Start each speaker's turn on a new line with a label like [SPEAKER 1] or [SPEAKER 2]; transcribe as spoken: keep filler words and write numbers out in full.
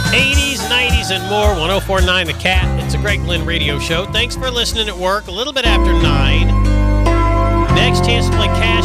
[SPEAKER 1] eighties, nineties, and more. one oh four point nine The Cat. It's a Greg Lynn radio show. Thanks for listening at work. A little bit after nine. Next chance to play Cat